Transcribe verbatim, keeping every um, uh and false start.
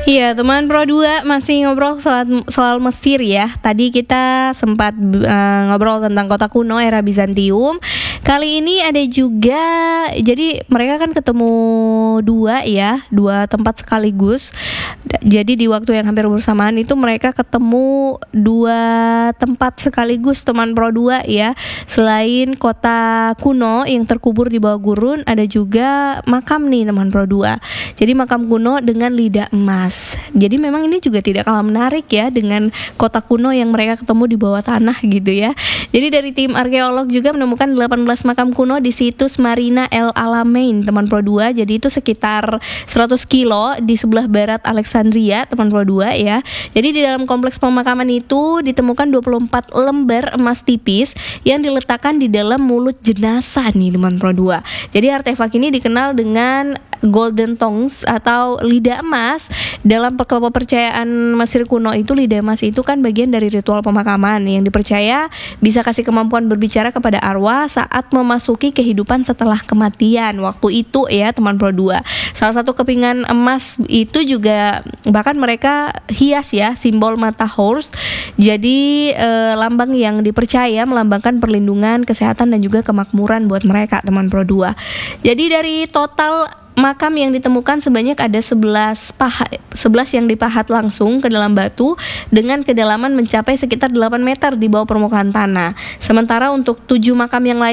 Iya, teman Pro dua masih ngobrol soal, soal Mesir ya. Tadi kita sempat uh, ngobrol tentang kota kuno era Bizantium. Kali ini ada juga, jadi mereka kan ketemu dua ya, dua tempat sekaligus. Jadi di waktu yang hampir bersamaan itu mereka ketemu dua tempat sekaligus, teman Pro dua ya. Selain kota kuno yang terkubur di bawah gurun, ada juga makam nih teman Pro dua. Jadi makam kuno dengan lidah emas. Jadi memang ini juga tidak kalah menarik ya dengan kota kuno yang mereka ketemu di bawah tanah gitu ya. Jadi dari tim arkeolog juga menemukan delapan belas makam kuno di situs Marina El Alamein teman Pro dua. Jadi itu sekitar seratus kilo di sebelah barat Alexandria teman Pro dua ya. Jadi di dalam kompleks pemakaman itu ditemukan dua puluh empat lembar emas tipis yang diletakkan di dalam mulut jenazah nih teman Pro dua. Jadi artefak ini dikenal dengan golden tongues atau lidah emas. Dalam kepercayaan Mesir kuno itu lidah emas itu kan bagian dari ritual pemakaman yang dipercaya bisa kasih kemampuan berbicara kepada arwah saat memasuki kehidupan setelah kematian. Waktu itu ya teman Pro dua. Salah satu kepingan emas itu juga bahkan mereka hias ya simbol mata horse. Jadi eh, lambang yang dipercaya melambangkan perlindungan, kesehatan dan juga kemakmuran buat mereka teman Pro dua. Jadi dari total makam yang ditemukan sebanyak ada sebelas pahat, sebelas yang dipahat langsung ke dalam batu dengan kedalaman mencapai sekitar delapan meter di bawah permukaan tanah. Sementara untuk tujuh makam yang lain